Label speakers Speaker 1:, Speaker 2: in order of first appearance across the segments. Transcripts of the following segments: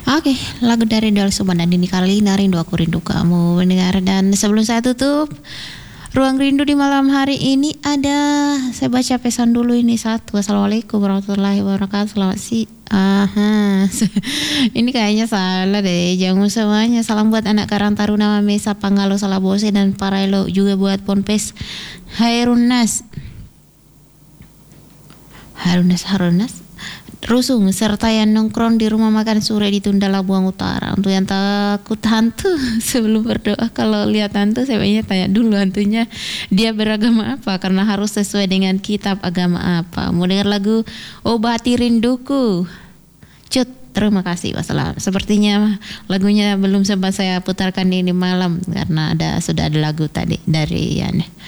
Speaker 1: Oke, lagu dari Doel Sumbang dan Nini Carlina, Rindu Aku Rindu Kamu mendengar. Dan sebelum saya tutup Ruang Rindu di malam hari ini saya baca pesan dulu ini satu. Assalamualaikum warahmatullahi wabarakatuh. Selamat sih. Ini kayaknya salah deh. Jangan semuanya. Salam buat anak Karang Taruna Mesa Panggalo Salabose dan Parailo, juga buat Ponpes Hairunas Rusung serta yang nongkrong di rumah makan sore di Tunda Labuan Utara. Untuk yang takut hantu, sebelum berdoa kalau lihat hantu sebaiknya tanya dulu hantunya dia beragama apa, karena harus sesuai dengan kitab agama apa. Mau dengar lagu Obati Rinduku? Cut, terima kasih, wassalam. Sepertinya lagunya belum sempat saya putarkan ini malam karena sudah ada lagu tadi dari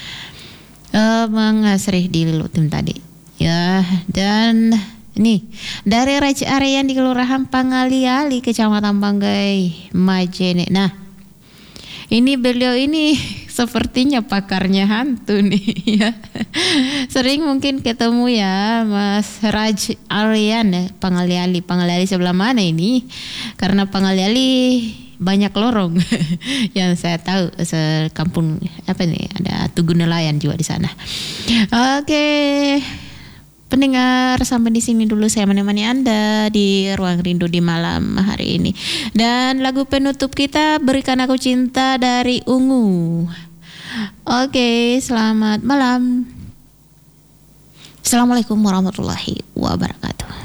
Speaker 1: Mengasrih di Lutim tadi ya. Dan nih dari Raja Aryan di Kelurahan Pangaliali, Kecamatan Banggai, Majene. Nah, ini beliau ini sepertinya pakarnya hantu nih ya. Sering mungkin ketemu ya Mas Raj Aryan ya, Pangaliali sebelah mana ini? Karena Pangaliali banyak lorong yang saya tahu, sekampung apa nih, ada Tugu Nelayan juga di sana. Oke. Pendengar, sampai di sini dulu saya menemani Anda di Ruang Rindu di malam hari ini. Dan lagu penutup kita Berikan Aku Cinta dari Ungu. Oke, selamat malam. Assalamualaikum warahmatullahi wabarakatuh.